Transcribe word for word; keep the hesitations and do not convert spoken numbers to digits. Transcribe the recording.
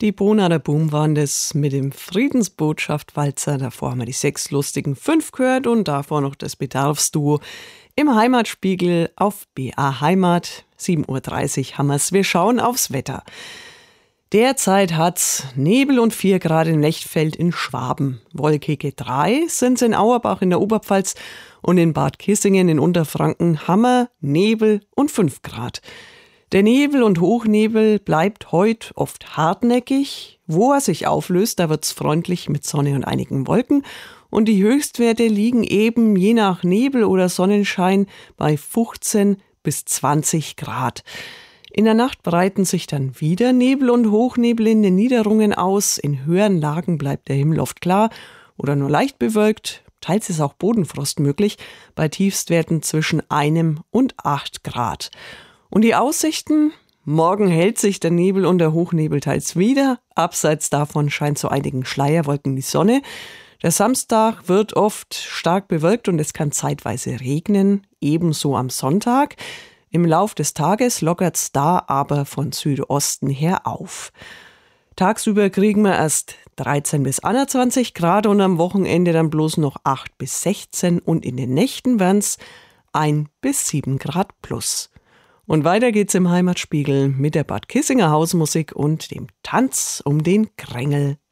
Die Bonader Boom waren das mit dem Friedensbotschaft-Walzer. Davor haben wir die sechs lustigen fünf gehört und davor noch das Bedarfsduo im Heimatspiegel auf B A Heimat. sieben Uhr dreißig haben wir's. Wir schauen aufs Wetter. Derzeit hat's Nebel und vier Grad in Lechfeld in Schwaben. Wolkige drei sind's in Auerbach in der Oberpfalz und in Bad Kissingen in Unterfranken haben wir Nebel und fünf Grad. Der Nebel und Hochnebel bleibt heute oft hartnäckig. Wo er sich auflöst, da wird's freundlich mit Sonne und einigen Wolken. Und die Höchstwerte liegen eben je nach Nebel oder Sonnenschein bei fünfzehn bis zwanzig Grad. In der Nacht breiten sich dann wieder Nebel und Hochnebel in den Niederungen aus. In höheren Lagen bleibt der Himmel oft klar oder nur leicht bewölkt. Teils ist auch Bodenfrost möglich, bei Tiefstwerten zwischen einem und acht Grad. Und die Aussichten? Morgen hält sich der Nebel und der Hochnebel teils wieder. Abseits davon scheint zu einigen Schleierwolken die Sonne. Der Samstag wird oft stark bewölkt und es kann zeitweise regnen, ebenso am Sonntag. Im Lauf des Tages lockert's da aber von Südosten her auf. Tagsüber kriegen wir erst dreizehn bis einundzwanzig Grad und am Wochenende dann bloß noch acht bis sechzehn und in den Nächten werden's ein bis sieben Grad plus. Und weiter geht's im Heimatspiegel mit der Bad Kissinger Hausmusik und dem Tanz um den Krängel.